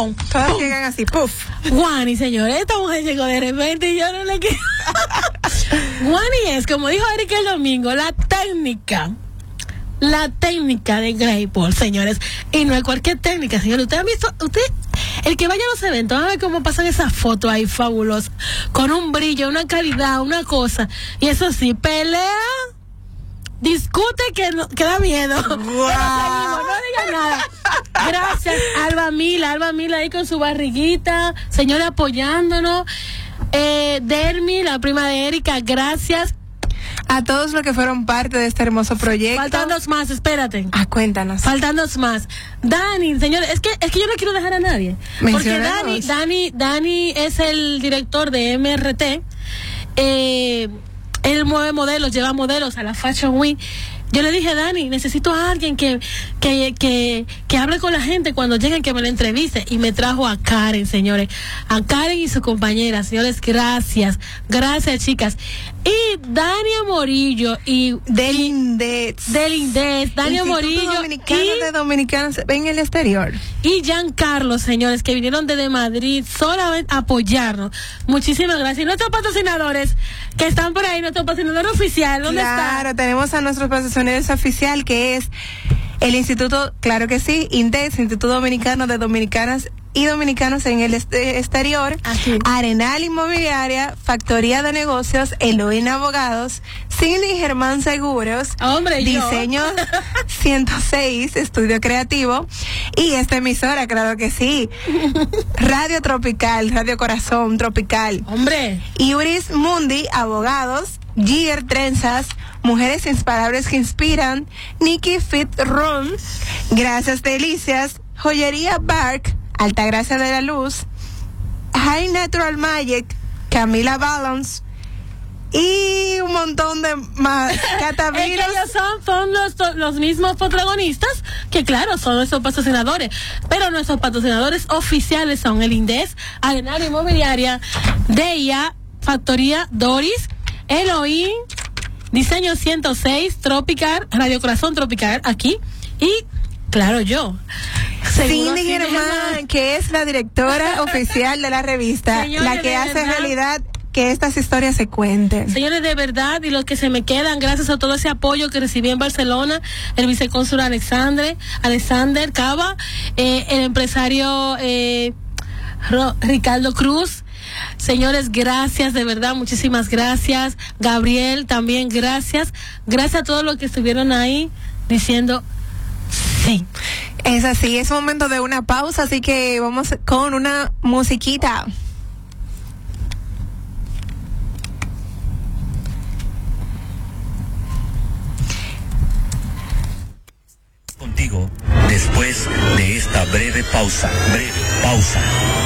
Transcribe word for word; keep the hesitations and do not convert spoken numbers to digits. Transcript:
pum. Todas pum. llegan así, puff. Juani, señores, esta mujer llegó de repente y yo no le quiero. Juani es, como dijo Erika el domingo, la técnica. La técnica de Grey Paul, señores. Y no es cualquier técnica, señores. Ustedes han visto, usted, el que vaya a los eventos, van a ver cómo pasan esas fotos ahí fabulosas. Con un brillo, una calidad, una cosa. Y eso sí, pelea, discute que, no, que da miedo. Wow. Pero seguimos, no digan nada. Gracias, Alba Mila, Alba Mila ahí con su barriguita, señores apoyándonos. Eh, Dermi, la prima de Erika, gracias. A todos los que fueron parte de este hermoso proyecto. Faltan dos más, espérate. Ah, cuéntanos. Faltan dos más. Dani, señores, es que es que yo no quiero dejar a nadie. Porque Dani, Dani, Dani es el director de M R T. Eh, él mueve modelos, lleva modelos a la Fashion Week. Yo le dije, Dani, necesito a alguien que, que, que, que hable con la gente cuando lleguen, que me la entreviste. Y me trajo a Karen, señores. A Karen y su compañera. Señores, gracias. Gracias, chicas. Y Dania Morillo y del INDEX. Del INDEX. Dania Morillo. Dominicano y, de Dominicanos en el exterior. Y Giancarlo, señores, que vinieron desde Madrid solamente a apoyarnos. Muchísimas gracias. Y nuestros patrocinadores que están por ahí, nuestro patrocinador oficial, ¿dónde claro, está? Claro, tenemos a nuestros patrocinadores oficial, que es el Instituto, claro que sí, INDEX, Instituto Dominicano de Dominicanas y Dominicanos en el este, exterior, Así. Arenal Inmobiliaria, Factoría de Negocios, Elohim Abogados, Cindy Germán Seguros, Hombre, Diseño ciento seis, Estudio Creativo, y esta emisora, claro que sí, Radio Tropical, Radio Corazón Tropical. Hombre. Iuris Mundi, Abogados, Gier Trenzas, Mujeres Inspirables que Inspiran, Nikki Fit Room, Gracias Delicias, Joyería Bark, Altagracia de la Luz, High Natural Magic, Camila Balance y un montón de más. Catavinos. Es que ellos son, son los, los mismos protagonistas, que claro, son nuestros patrocinadores, pero nuestros patrocinadores oficiales son el INDEX, Arenal Inmobiliaria, Deia, Factoría Doris, Elohim, Diseño ciento seis, Tropical, Radio Corazón Tropical, aquí, y claro, yo. Cindy Germán, que es la directora oficial de la revista, señores, la que hace verdad, realidad que estas historias se cuenten. Señores, de verdad, y los que se me quedan, gracias a todo ese apoyo que recibí en Barcelona, el vicecónsul Alexandre, Alexander Cava, eh, el empresario eh, Ro, Ricardo Cruz. Señores, gracias, de verdad, muchísimas gracias. Gabriel, también gracias. Gracias a todos los que estuvieron ahí diciendo sí. Es así, es momento de una pausa, así que vamos con una musiquita. Contigo después de esta breve pausa, breve pausa.